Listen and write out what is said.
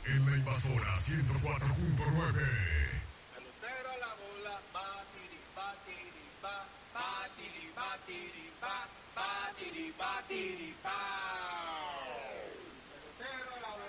en la invasora 104.9. Pelotero a la bola, batiri, batiri, ba, batiri, batiri, ba, batiri, batiri, ba.